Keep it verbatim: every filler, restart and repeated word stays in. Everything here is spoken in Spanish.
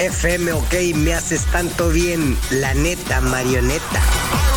F M, ok, me haces tanto bien, la neta, marioneta.